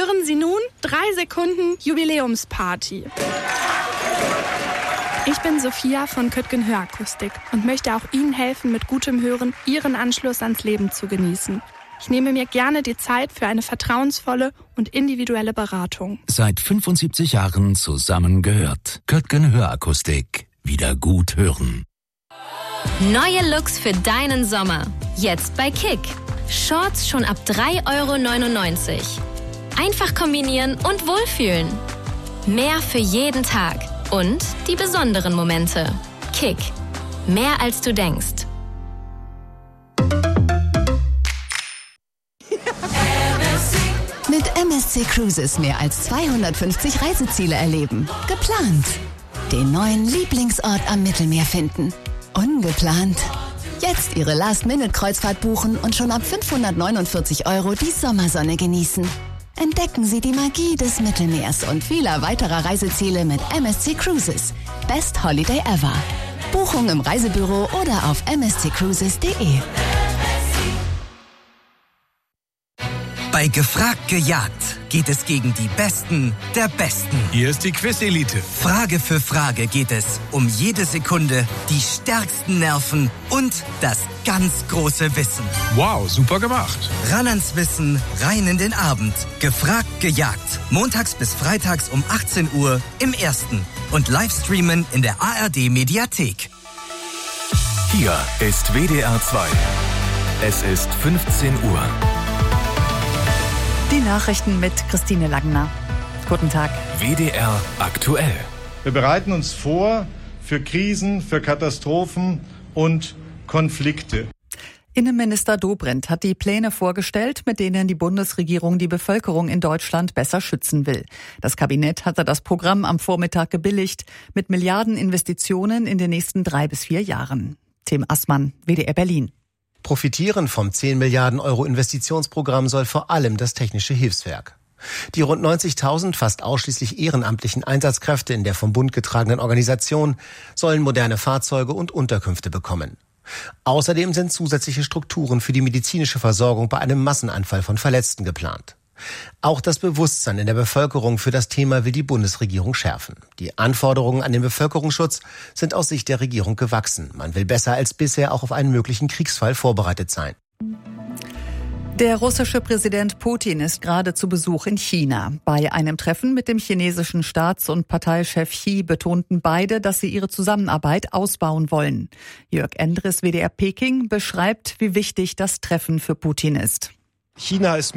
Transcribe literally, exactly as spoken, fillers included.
Hören Sie nun drei Sekunden Jubiläumsparty. Ich bin Sophia von Köttgen Hörakustik und möchte auch Ihnen helfen, mit gutem Hören Ihren Anschluss ans Leben zu genießen. Ich nehme mir gerne die Zeit für eine vertrauensvolle und individuelle Beratung. Seit fünfundsiebzig Jahren zusammengehört. Köttgen Hörakustik. Wieder gut hören. Neue Looks für deinen Sommer. Jetzt bei Kick. Shorts schon ab drei Euro neunundneunzig. Einfach kombinieren und wohlfühlen. Mehr für jeden Tag. Und die besonderen Momente. Kick. Mehr als du denkst. Mit M S C Cruises mehr als zweihundertfünfzig Reiseziele erleben. Geplant. Den neuen Lieblingsort am Mittelmeer finden. Ungeplant. Jetzt Ihre Last-Minute-Kreuzfahrt buchen und schon ab fünfhundertneunundvierzig Euro die Sommersonne genießen. Entdecken Sie die Magie des Mittelmeers und vieler weiterer Reiseziele mit M S C Cruises. Best Holiday ever. Buchung im Reisebüro oder auf m s c cruises punkt d e. Bei Gefragt gejagt geht es gegen die Besten der Besten. Hier ist die Quiz-Elite. Frage für Frage geht es um jede Sekunde, die stärksten Nerven und das ganz große Wissen. Wow, super gemacht. Ran ans Wissen, rein in den Abend. Gefragt gejagt. Montags bis freitags um achtzehn Uhr im Ersten. Und Livestreamen in der A R D-Mediathek. Hier ist W D R zwei. Es ist fünfzehn Uhr. Die Nachrichten mit Christine Langner. Guten Tag. W D R aktuell. Wir bereiten uns vor für Krisen, für Katastrophen und Konflikte. Innenminister Dobrindt hat die Pläne vorgestellt, mit denen die Bundesregierung die Bevölkerung in Deutschland besser schützen will. Das Kabinett hatte das Programm am Vormittag gebilligt, mit Milliardeninvestitionen in den nächsten drei bis vier Jahren. Tim Assmann, W D R Berlin. Profitieren vom zehn Milliarden Euro Investitionsprogramm soll vor allem das Technische Hilfswerk. Die rund neunzigtausend fast ausschließlich ehrenamtlichen Einsatzkräfte in der vom Bund getragenen Organisation sollen moderne Fahrzeuge und Unterkünfte bekommen. Außerdem sind zusätzliche Strukturen für die medizinische Versorgung bei einem Massenanfall von Verletzten geplant. Auch das Bewusstsein in der Bevölkerung für das Thema will die Bundesregierung schärfen. Die Anforderungen an den Bevölkerungsschutz sind aus Sicht der Regierung gewachsen. Man will besser als bisher auch auf einen möglichen Kriegsfall vorbereitet sein. Der russische Präsident Putin ist gerade zu Besuch in China. Bei einem Treffen mit dem chinesischen Staats- und Parteichef Xi betonten beide, dass sie ihre Zusammenarbeit ausbauen wollen. Jörg Endres, W D R Peking, beschreibt, wie wichtig das Treffen für Putin ist. China ist